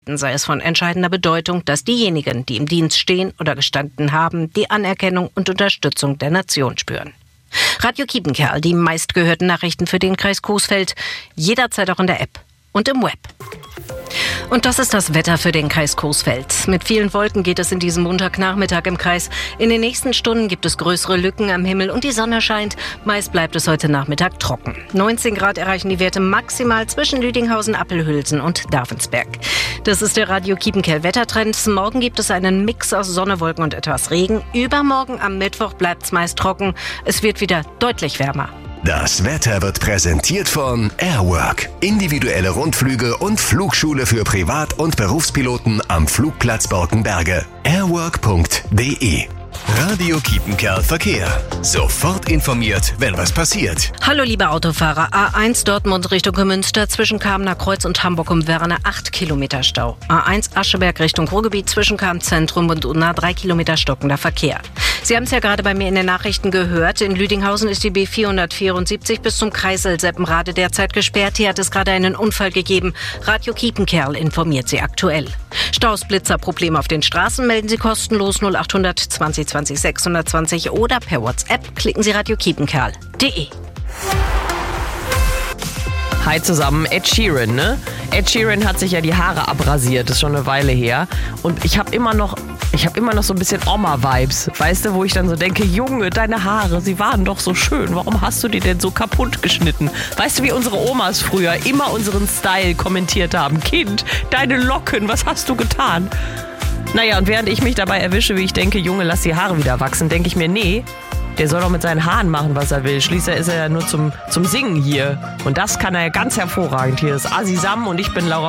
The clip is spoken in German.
sei es von entscheidender Bedeutung, dass diejenigen, die im Dienst stehen oder gestanden haben, die Anerkennung und Unterstützung der Nation spüren. Radio Kiepenkerl, die meistgehörten Nachrichten für den Kreis Coesfeld, jederzeit auch in der App und im Web. Und das ist das Wetter für den Kreis Coesfeld. Mit vielen Wolken geht es in diesem Montagnachmittag im Kreis. In den nächsten Stunden gibt es größere Lücken am Himmel und die Sonne scheint. Meist bleibt es heute Nachmittag trocken. 19 Grad erreichen die Werte maximal zwischen Lüdinghausen, Appelhülsen und Darvensberg. Das ist der Radio Kiepenkerl Wettertrend. Morgen gibt es einen Mix aus Sonne, Wolken und etwas Regen. Übermorgen am Mittwoch bleibt es meist trocken. Es wird wieder deutlich wärmer. Das Wetter wird präsentiert von Airwork. Individuelle Rundflüge und Flugschule für Privat- und Berufspiloten am Flugplatz Borkenberge. Airwork.de. Radio Kiepenkerl Verkehr. Sofort informiert, wenn was passiert. Hallo liebe Autofahrer, A1 Dortmund Richtung Münster zwischen Kamener Kreuz und Hamburg um Werne 8 Kilometer Stau. A1 Ascheberg Richtung Ruhrgebiet zwischen Zentrum und Unna 3 Kilometer stockender Verkehr. Sie haben es ja gerade bei mir in den Nachrichten gehört. In Lüdinghausen ist die B474 bis zum Kreisel Seppenrade derzeit gesperrt. Hier hat es gerade einen Unfall gegeben. Radio Kiepenkerl informiert Sie aktuell. Staus, Blitzer, Probleme auf den Straßen melden Sie kostenlos 0800 20 20 620 oder per WhatsApp klicken Sie radiokiepenkerl.de. Hi zusammen, Ed Sheeran, ne? Ed Sheeran hat sich ja die Haare abrasiert, das ist schon eine Weile her. Und ich habe immer noch so ein bisschen Oma-Vibes, weißt du, wo ich dann so denke, Junge, deine Haare, sie waren doch so schön, warum hast du die denn so kaputt geschnitten? Weißt du, wie unsere Omas früher immer unseren Style kommentiert haben? Kind, deine Locken, was hast du getan? Naja, und während ich mich dabei erwische, wie ich denke, Junge, lass die Haare wieder wachsen, denke ich mir, nee, der soll doch mit seinen Haaren machen, was er will. Schließlich ist er ja nur zum Singen hier. Und das kann er ja ganz hervorragend. Hier ist Asi Sam und ich bin Laura